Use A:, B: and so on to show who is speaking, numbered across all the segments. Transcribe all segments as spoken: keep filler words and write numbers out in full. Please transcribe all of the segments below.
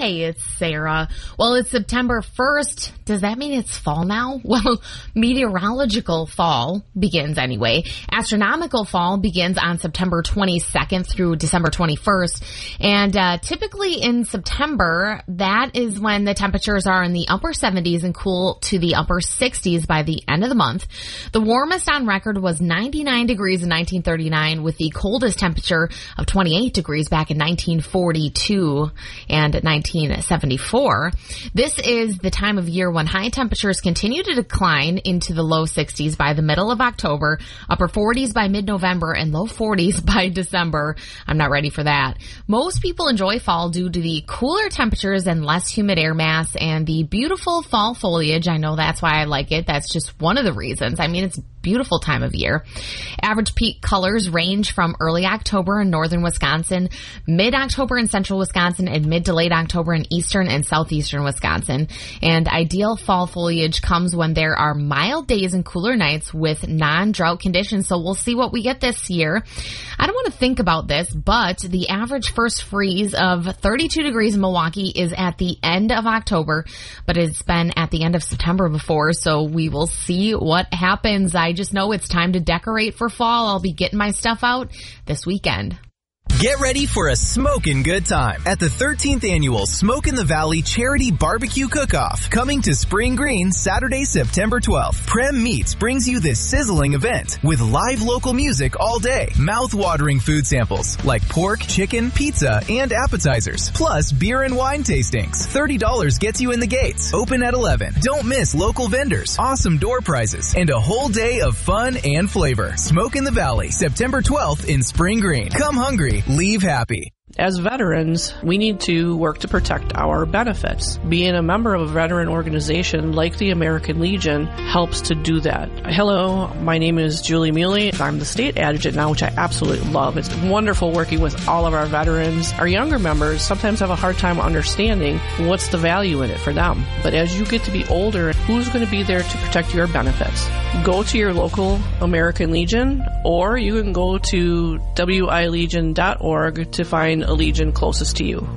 A: Hey, it's Sarah. Well, it's September first. Does that mean it's fall now? Well, meteorological fall begins anyway. Astronomical fall begins on September twenty-second through December twenty-first. And uh, typically in September, that is when the temperatures are in the upper seventies and cool to the upper sixties by the end of the month. The warmest on record was ninety-nine degrees in nineteen thirty-nine, with the coldest temperature of twenty-eight degrees back in nineteen forty-two and nineteen seventy-four. This is the time of year when high temperatures continue to decline into the low sixties by the middle of October, upper forties by mid-November, and low forties by December. I'm not ready for that. Most people enjoy fall due to the cooler temperatures and less humid air mass and the beautiful fall foliage. I know that's why I like it. That's just one of the reasons. I mean, it's a beautiful time of year. Average peak colors range from early October in northern Wisconsin, mid-October in central Wisconsin, and mid to late October in eastern and southeastern Wisconsin. And ideal fall foliage comes when there are mild days and cooler nights with non-drought conditions. So we'll see what we get this year. I don't want to think about this, but the average first freeze of thirty-two degrees in Milwaukee is at the end of October, but it's been at the end of September before, so we will see what happens. I just know it's time to decorate for fall. I'll be getting my stuff out this weekend.
B: Get ready for a smokin' good time at the thirteenth Annual Smoke in the Valley Charity Barbecue Cook-Off, coming to Spring Green Saturday, September twelfth. Prem Meats brings you this sizzling event with live local music all day, mouth-watering food samples like pork, chicken, pizza, and appetizers, plus beer and wine tastings. thirty dollars gets you in the gates. Open at eleven. Don't miss local vendors, awesome door prizes, and a whole day of fun and flavor. Smoke in the Valley, September twelfth in Spring Green. Come hungry. Leave happy.
C: As veterans, we need to work to protect our benefits. Being a member of a veteran organization like the American Legion helps to do that. Hello, my name is Julie Muley. I'm the state adjutant now, which I absolutely love. It's wonderful working with all of our veterans. Our younger members sometimes have a hard time understanding what's the value in it for them. But as you get to be older, who's going to be there to protect your benefits? Go to your local American Legion, or you can go to W I legion dot org to find a Legion closest to you.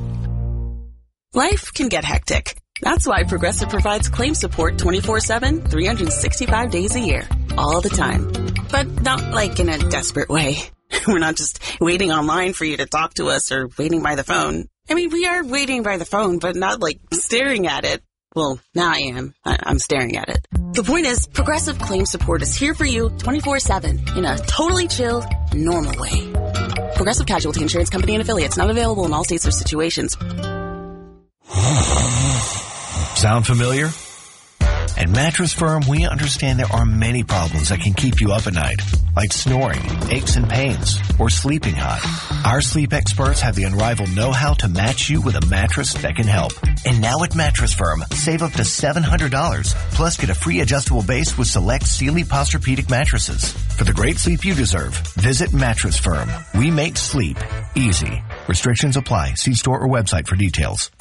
D: Life can get hectic. That's why Progressive provides claim support twenty-four seven, three hundred sixty-five days a year, all the time. But not like in a desperate way. We're not just waiting online for you to talk to us or waiting by the phone. I mean, we are waiting by the phone, but not like staring at it. Well, now I am. I- I'm staring at it. The point is, Progressive Claim Support is here for you twenty-four seven in a totally chill, normal way. Progressive Casualty Insurance Company and Affiliates, not available in all states or situations.
E: Sound familiar? At Mattress Firm, we understand there are many problems that can keep you up at night, like snoring, aches and pains, or sleeping hot. Our sleep experts have the unrivaled know-how to match you with a mattress that can help. And now at Mattress Firm, save up to seven hundred dollars, plus get a free adjustable base with select Sealy Posturepedic mattresses. For the great sleep you deserve, visit Mattress Firm. We make sleep easy. Restrictions apply. See store or website for details.